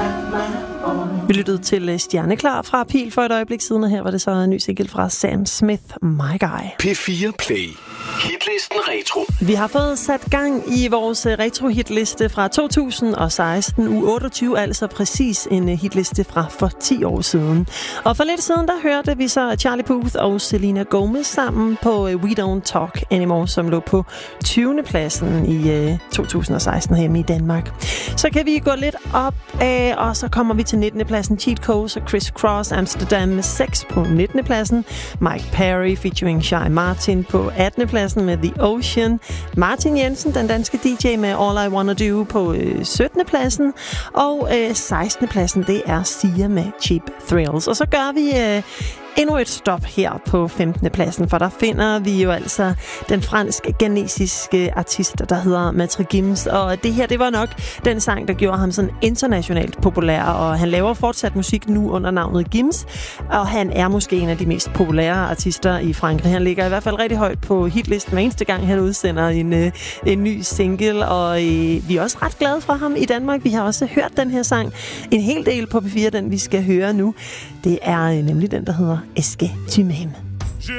Vi lyttede til Stjerneklar fra Pil for et øjeblik siden, og her var det så en ny single fra Sam Smith, My Guy. P4 Play. Hitlisten Retro. Vi har fået sat gang i vores retro-hitliste fra 2016, uge 28, altså præcis en hitliste fra for 10 år siden. Og for lidt siden, der hørte vi så Charlie Puth og Selena Gomez sammen på We Don't Talk Anymore, som lå på 20. pladsen i 2016 hjemme i Danmark. Så kan vi gå lidt op af, og så kommer vi til 19. pladsen. Cheat Codes og Chris Cross, Amsterdam med 6 på 19. pladsen. Mike Perry featuring Shy Martin på 18. pladsen med The Ocean. Martin Jensen, den danske DJ med All I Wanna Do på 17. pladsen. Og 16. pladsen, det er Sia med Cheap Thrills. Og så gør vi endnu et stop her på 15. pladsen, for der finder vi jo altså den fransk-ghanesiske artist, der hedder Maître Gims. Og det her, det var nok den sang, der gjorde ham sådan internationalt populær, og han laver fortsat musik nu under navnet Gims, og han er måske en af de mest populære artister i Frankrig. Han ligger i hvert fald rigtig højt på hitlisten hver eneste gang, han udsender en ny single, og vi er også ret glade for ham i Danmark. Vi har også hørt den her sang en hel del på P4, den vi skal høre nu. Det er nemlig den, der hedder Est-ce que tu m'aimes?